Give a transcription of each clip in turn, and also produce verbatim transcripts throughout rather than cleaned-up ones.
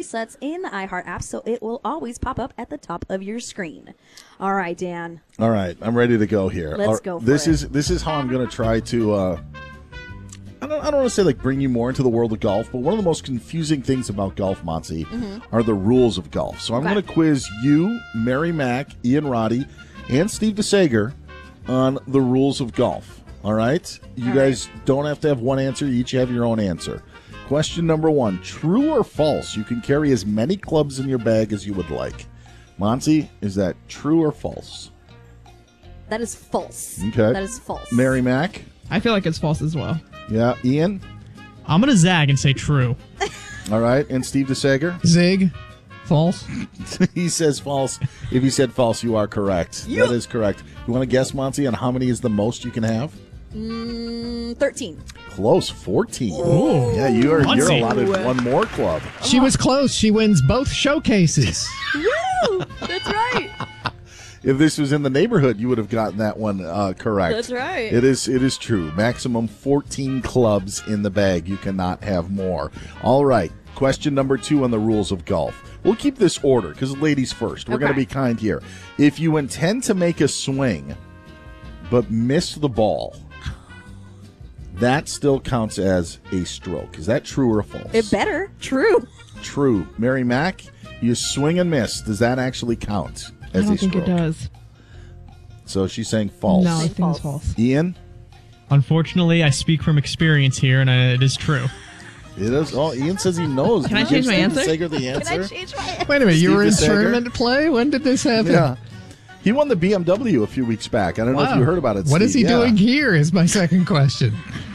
presets in the iHeart app, so it will always pop up at the top of your screen. All right, Dan. All right, I'm ready to go here. Let's All, go for this it. is this is how I'm going to try to. Uh, I don't. I don't want to say like bring you more into the world of golf, but one of the most confusing things about golf, Monty, mm-hmm. are the rules of golf. So I'm Okay. going to quiz you, Mary Mack, Ian Roddy, and Steve DeSager on the rules of golf. All right? You All guys right. don't have to have one answer. You each have your own answer. Question number one, true or false? You can carry as many clubs in your bag as you would like. Monty, is that true or false? That is false. Okay. That is false. Mary Mack? I feel like it's false as well. Yeah. Ian? I'm going to zag and say true. All right. And Steve DeSager? Zig. False. He says false. If he said false, you are correct. You- That is correct. You want to guess, Monty, on how many is the most you can have? Mm, thirteen. Close, fourteen. Ooh. Yeah, you are. You're Muncie. allotted one more club. She was close. She wins both showcases. Woo! That's right. If this was in the neighborhood, you would have gotten that one uh, correct. That's right. It is. It is true. Maximum fourteen clubs in the bag. You cannot have more. All right. Question number two on the rules of golf. We'll keep this order because ladies first. We're Okay. going to be kind here. If you intend to make a swing, but miss the ball, that still counts as a stroke. Is that true or false? It better. True. True. Mary Mack, you swing and miss. Does that actually count I as don't a think stroke? it does. So she's saying false. No, I Say think it's false. false. Ian? Unfortunately, I speak from experience here, and I, it is true. It is. Oh, Ian says he knows. Can I you give change my Steve answer? DeSager the answer? Can I change my Wait a minute. You Steve were in DeSager? tournament play? When did this happen? Yeah. He won the B M W a few weeks back. I don't know if Wow. you heard about it, What is he Steve. Yeah. doing here is my second question.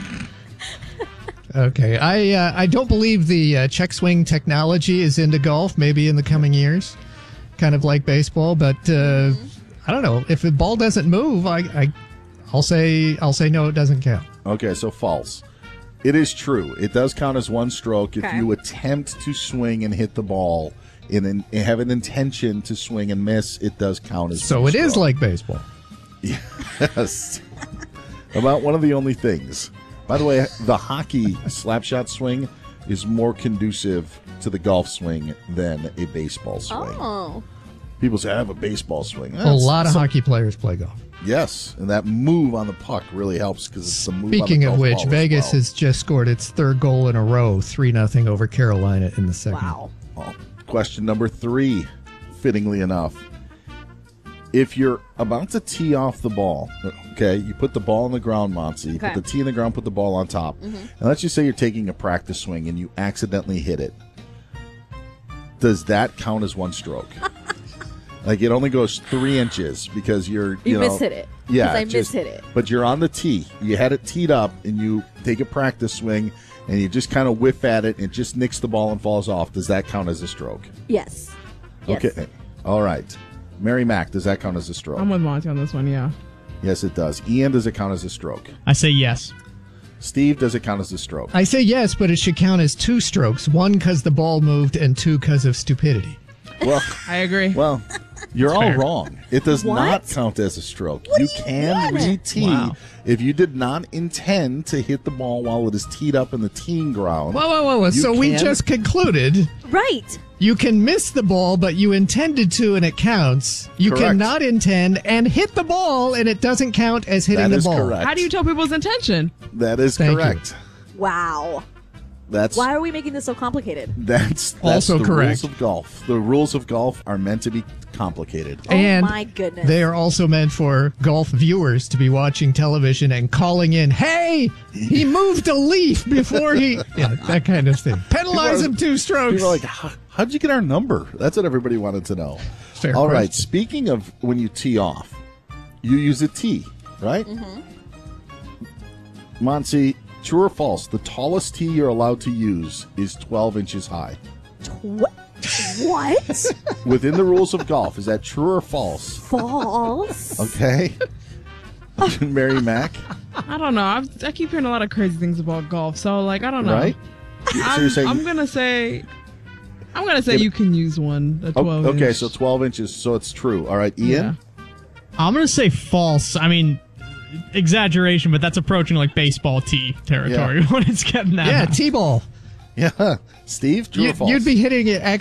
Okay. I uh, I don't believe the uh, check swing technology is into golf, maybe in the coming years. Kind of like baseball, but uh, I don't know. If the ball doesn't move, I, I I'll say I'll say no, it doesn't count. Okay, so false. It is true. It does count as one stroke if Okay. you attempt to swing and hit the ball and, and have an intention to swing and miss. It does count as So one it is stroke. like baseball. Yes. About one of the only things. By the way, the hockey slap shot swing is more conducive to the golf swing than a baseball swing. Oh. People say, I have a baseball swing. A lot of hockey players play golf. Yes, and that move on the puck really helps because it's the move Speaking on of the golf which, ball as Vegas well. has just scored its third goal in a row, three nothing over Carolina in the second. Wow. Oh, question number three, fittingly enough. If you're about to tee off the ball, okay, you put the ball on the ground, Monty. You Okay. put the tee in the ground, put the ball on top. Mm-hmm. And let's just say you're taking a practice swing and you accidentally hit it. Does that count as one stroke? Like it only goes three inches because you're you, You know, mishit it. Yeah, 'Cause I just- mishit it. But you're on the tee. You had it teed up, and you take a practice swing, and you just kind of whiff at it, and it just nicks the ball and falls off. Does that count as a stroke? Yes. Yes. Okay. All right. Mary Mack, does that count as a stroke? I'm with Monty on this one, yeah. Yes, it does. Ian, does it count as a stroke? I say yes. Steve, does it count as a stroke? I say yes, but it should count as two strokes. One because the ball moved, and two because of stupidity. Well, I agree. well, you're all fair. wrong. It does What? not count as a stroke. What you do you can mean? re-tee Wow. if you did not intend to hit the ball while it is teed up in the teeing ground. Whoa, whoa, whoa, whoa. You So we can- just concluded Right. you can miss the ball, but you intended to, and it counts. You Correct. cannot intend and hit the ball, and it doesn't count as hitting That the is ball. correct. How do you tell people's intention? That is Thank you. correct. Wow. That's Why are we making this so complicated? That's, that's Also the correct. rules of golf. The rules of golf are meant to be complicated. Oh And my goodness. They are also meant for golf viewers to be watching television and calling in, hey, he moved a leaf before he... Yeah, that kind of thing. Penalize him two strokes. People are like, "How- how'd you get our number? That's what everybody wanted to know. Fair All right. question. Speaking of when you tee off, you use a tee, right? Mm-hmm. Monty, true or false? The tallest tee you're allowed to use is twelve inches high. Tw- what? Within the rules of golf, is that true or false? False. Okay. Mary Mack, I don't know. I've, I keep hearing a lot of crazy things about golf, so like I don't know. right? So I'm, you're saying I'm gonna say, I'm gonna say Yeah. you can use one. A Oh, twelve. okay, inch. so twelve inches, so it's true. All right, Ian. Yeah. I'm going to say false. I mean, exaggeration, but that's approaching like baseball tee territory when it's getting that Yeah, high. T-ball. Yeah. Steve, true or You, false? you'd be hitting it